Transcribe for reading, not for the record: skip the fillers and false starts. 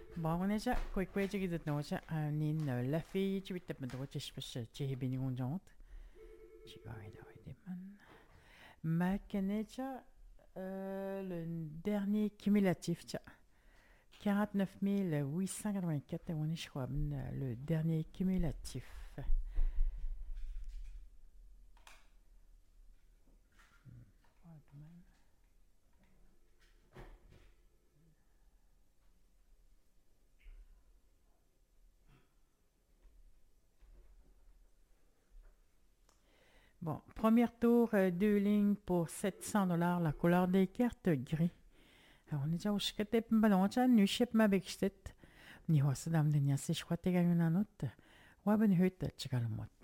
Bon, on est déjà quoi qui dit non, la fille, tu te mets droit, tu es bien content. Tu vas aider man. Ma canécha, le dernier cumulatif, 49 884, on est, je crois, le dernier cumulatif. Bon, premier tour, deux lignes pour 700 $, la couleur des cartes gris. On est déjà au chicoté, ballon, nu ship ma big shit. Ni hosse dam den jag ser skjuta igång en annan. Vad ben hytte, tjänar mot.